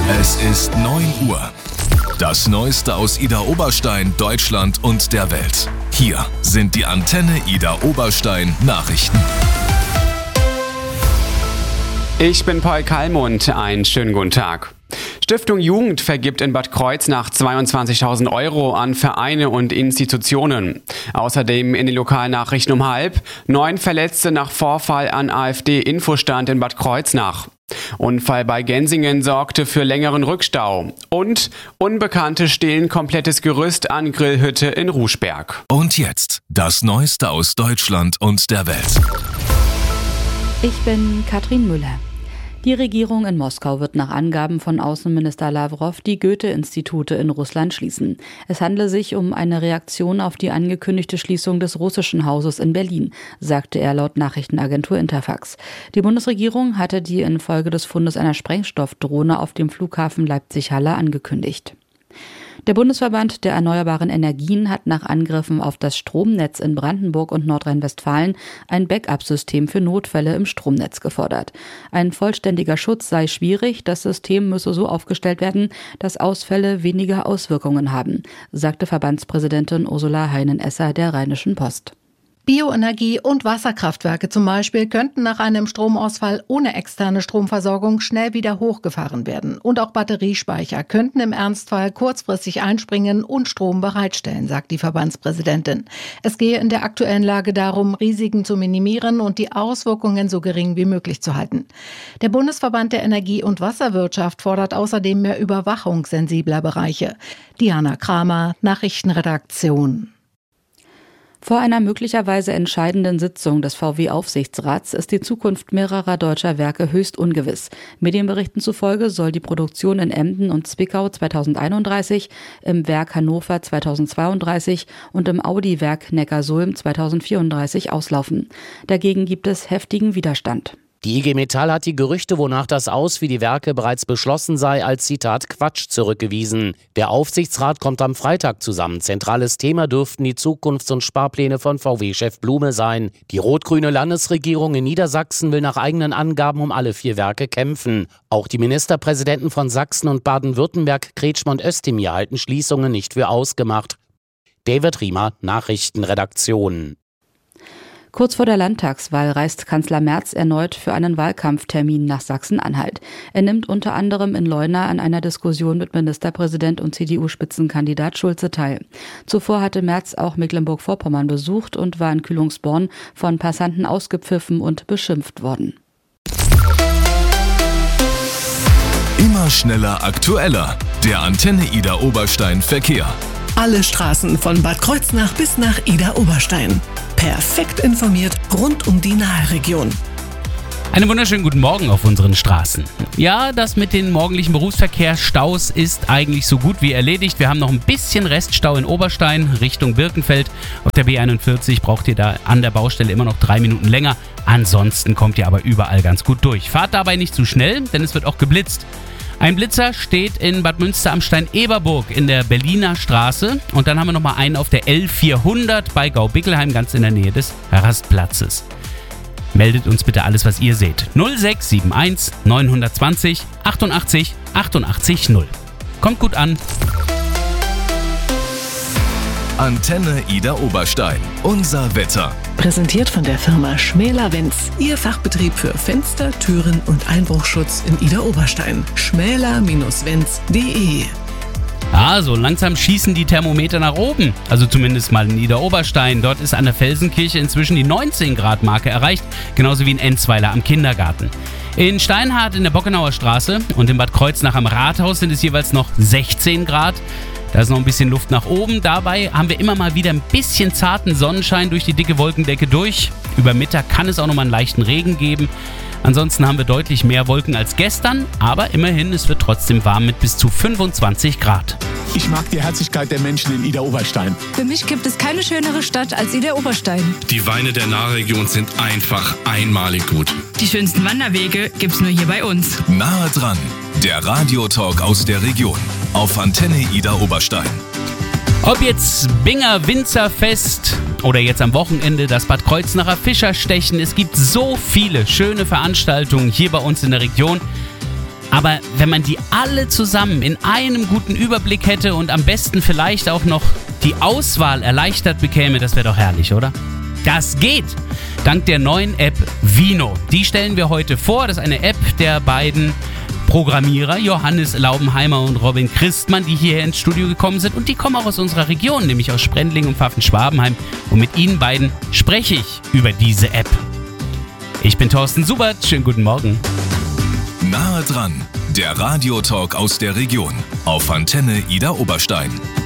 Es ist 9 Uhr. Das Neueste aus Idar Oberstein, Deutschland und der Welt. Hier sind die Antenne Idar Oberstein Nachrichten. Ich bin Paul Kallmund. Einen schönen guten Tag. Stiftung Jugend vergibt in Bad Kreuznach 22.000 Euro an Vereine und Institutionen. Außerdem in den Lokalnachrichten um 12:30 9 Verletzte nach Vorfall an AfD-Infostand in Bad Kreuznach. Unfall bei Gensingen sorgte für längeren Rückstau. Und Unbekannte stehlen komplettes Gerüst an Grillhütte in Ruschberg. Und jetzt das Neueste aus Deutschland und der Welt. Ich bin Katrin Müller. Die Regierung in Moskau wird nach Angaben von Außenminister Lavrov die Goethe-Institute in Russland schließen. Es handle sich um eine Reaktion auf die angekündigte Schließung des russischen Hauses in Berlin, sagte er laut Nachrichtenagentur Interfax. Die Bundesregierung hatte die infolge des Fundes einer Sprengstoffdrohne auf dem Flughafen Leipzig-Halle angekündigt. Der Bundesverband der Erneuerbaren Energien hat nach Angriffen auf das Stromnetz in Brandenburg und Nordrhein-Westfalen ein Backup-System für Notfälle im Stromnetz gefordert. Ein vollständiger Schutz sei schwierig, das System müsse so aufgestellt werden, dass Ausfälle weniger Auswirkungen haben, sagte Verbandspräsidentin Ursula Heinen-Esser der Rheinischen Post. Bioenergie und Wasserkraftwerke zum Beispiel könnten nach einem Stromausfall ohne externe Stromversorgung schnell wieder hochgefahren werden. Und auch Batteriespeicher könnten im Ernstfall kurzfristig einspringen und Strom bereitstellen, sagt die Verbandspräsidentin. Es gehe in der aktuellen Lage darum, Risiken zu minimieren und die Auswirkungen so gering wie möglich zu halten. Der Bundesverband der Energie- und Wasserwirtschaft fordert außerdem mehr Überwachung sensibler Bereiche. Diana Kramer, Nachrichtenredaktion. Vor einer möglicherweise entscheidenden Sitzung des VW-Aufsichtsrats ist die Zukunft mehrerer deutscher Werke höchst ungewiss. Medienberichten zufolge soll die Produktion in Emden und Zwickau 2031, im Werk Hannover 2032 und im Audi-Werk Neckarsulm 2034 auslaufen. Dagegen gibt es heftigen Widerstand. Die IG Metall hat die Gerüchte, wonach das Aus wie die Werke bereits beschlossen sei, als Zitat Quatsch zurückgewiesen. Der Aufsichtsrat kommt am Freitag zusammen. Zentrales Thema dürften die Zukunfts- und Sparpläne von VW-Chef Blume sein. Die rot-grüne Landesregierung in Niedersachsen will nach eigenen Angaben um alle 4 Werke kämpfen. Auch die Ministerpräsidenten von Sachsen und Baden-Württemberg, Kretschmer und Özdemir, halten Schließungen nicht für ausgemacht. David Riemer, Nachrichtenredaktion. Kurz vor der Landtagswahl reist Kanzler Merz erneut für einen Wahlkampftermin nach Sachsen-Anhalt. Er nimmt unter anderem in Leuna an einer Diskussion mit Ministerpräsident und CDU-Spitzenkandidat Schulze teil. Zuvor hatte Merz auch Mecklenburg-Vorpommern besucht und war in Kühlungsborn von Passanten ausgepfiffen und beschimpft worden. Immer schneller, aktueller. Der Antenne Idar Oberstein Verkehr. Alle Straßen von Bad Kreuznach bis nach Idar Oberstein. Perfekt informiert rund um die Nahregion. Einen wunderschönen guten Morgen auf unseren Straßen. Ja, das mit den morgendlichen Berufsverkehrsstaus ist eigentlich so gut wie erledigt. Wir haben noch ein bisschen Reststau in Oberstein Richtung Birkenfeld. Auf der B41 braucht ihr da an der Baustelle immer noch 3 Minuten länger. Ansonsten kommt ihr aber überall ganz gut durch. Fahrt dabei nicht zu schnell, denn es wird auch geblitzt. Ein Blitzer steht in Bad Münster am Stein-Eberburg in der Berliner Straße. Und dann haben wir nochmal einen auf der L400 bei Gau-Bickelheim, ganz in der Nähe des Rastplatzes. Meldet uns bitte alles, was ihr seht. 0671 920 88 88 0. Kommt gut an. Antenne Idar Oberstein. Unser Wetter. Präsentiert von der Firma Schmäler-Wenz. Ihr Fachbetrieb für Fenster, Türen und Einbruchschutz in Idar Oberstein. schmäler-wenz.de. So langsam schießen die Thermometer nach oben. Also zumindest mal in Idar Oberstein. Dort ist an der Felsenkirche inzwischen die 19 Grad Marke erreicht. Genauso wie in Enzweiler am Kindergarten. In Steinhardt in der Bockenauer Straße und in Bad Kreuznach am Rathaus sind es jeweils noch 16 Grad. Da ist noch ein bisschen Luft nach oben. Dabei haben wir immer mal wieder ein bisschen zarten Sonnenschein durch die dicke Wolkendecke durch. Über Mittag kann es auch noch mal einen leichten Regen geben. Ansonsten haben wir deutlich mehr Wolken als gestern, aber immerhin, es wird trotzdem warm mit bis zu 25 Grad. Ich mag die Herzlichkeit der Menschen in Idar Oberstein. Für mich gibt es keine schönere Stadt als Idar Oberstein. Die Weine der Nahregion sind einfach einmalig gut. Die schönsten Wanderwege gibt's nur hier bei uns. Nahe dran, der Radiotalk aus der Region auf Antenne Idar Oberstein. Ob jetzt Binger Winzerfest oder jetzt am Wochenende das Bad Kreuznacher Fischerstechen, es gibt so viele schöne Veranstaltungen hier bei uns in der Region. Aber wenn man die alle zusammen in einem guten Überblick hätte und am besten vielleicht auch noch die Auswahl erleichtert bekäme, das wäre doch herrlich, oder? Das geht! Dank der neuen App Vino. Die stellen wir heute vor. Das ist eine App der beiden Programmierer Johannes Laubenheimer und Robin Christmann, die hierher ins Studio gekommen sind. Und die kommen auch aus unserer Region, nämlich aus Sprendling und Pfaffen-Schwabenheim. Und mit ihnen beiden spreche ich über diese App. Ich bin Thorsten Subert. Schönen guten Morgen. Nahe dran, der Radiotalk aus der Region auf Antenne Idar Oberstein.